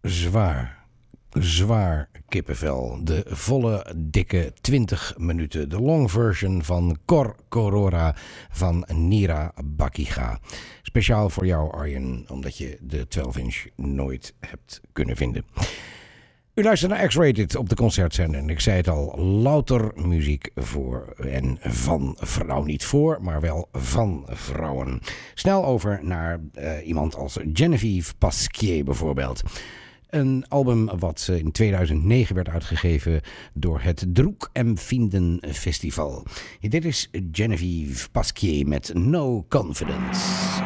zwaar kippenvel. De volle, dikke 20 minuten. De long version van Cor Corora van Nira Bakiga. Speciaal voor jou, Arjen, omdat je de 12-inch nooit hebt kunnen vinden. U luistert naar X-Rated op de concertzender. En ik zei het al, louter muziek voor en van vrouw. Niet voor, maar wel van vrouwen. Snel over naar iemand als Geneviève Pasquier bijvoorbeeld. Een album wat in 2009 werd uitgegeven door het Droek en Vinden Festival. Dit is Geneviève Pasquier met No Confidence.